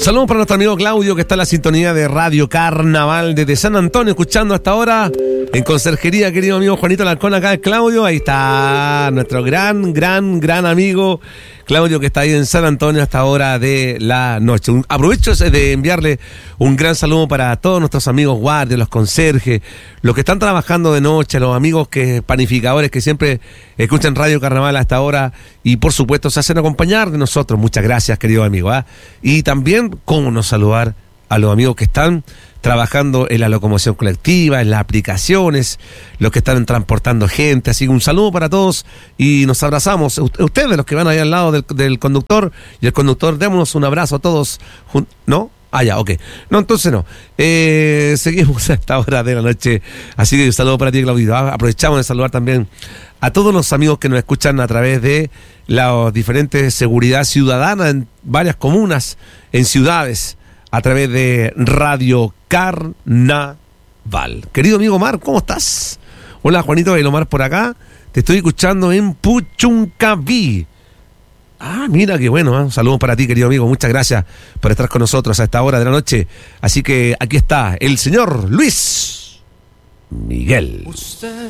Saludos para nuestro amigo Claudio, que está en la sintonía de Radio Carnaval desde San Antonio, escuchando hasta ahora en conserjería, querido amigo Juanito Alarcón, acá es Claudio. Ahí está nuestro gran amigo Claudio, que está ahí en San Antonio hasta ahora de la noche. Aprovecho de enviarle un gran saludo para todos nuestros amigos guardias, los conserjes, los que están trabajando de noche, los amigos panificadores que siempre escuchan Radio Carnaval hasta ahora y por supuesto se hacen acompañar de nosotros. Muchas gracias, querido amigo. Y también, cómo no saludar a los amigos que están trabajando en la locomoción colectiva, en las aplicaciones, los que están transportando gente. Así que un saludo para todos y nos abrazamos. Ustedes, los que van ahí al lado del conductor y el conductor, démonos un abrazo a todos. ¿No? Ah, ya, ok. No, entonces no. Seguimos a esta hora de la noche. Así que un saludo para ti, Claudio. Aprovechamos de saludar también a todos los amigos que nos escuchan a través de las diferentes seguridad ciudadana en varias comunas, en ciudades, a través de Radio Carnaval. Querido amigo Omar, ¿cómo estás? Hola, Juanito y Omar por acá. Te estoy escuchando en Puchuncaví. Ah, mira qué bueno, saludos para ti, querido amigo. Muchas gracias por estar con nosotros a esta hora de la noche. Así que aquí está el señor Luis Miguel.